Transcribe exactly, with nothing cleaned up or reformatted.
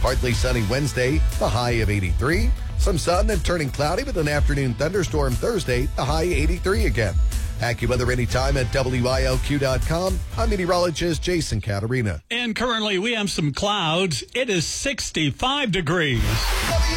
Partly sunny Wednesday, the high of eighty-three. Some sun, then turning cloudy with an afternoon thunderstorm Thursday, the high eighty-three again. AccuWeather anytime at W I L Q dot com. I'm meteorologist Jason Caterina. And currently we have some clouds. It is sixty-five degrees.